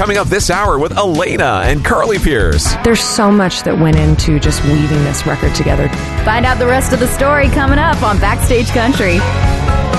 coming up this hour with Elena and Carly Pierce. There's so much that went into just weaving this record together. Find out the rest of the story coming up on Backstage Country.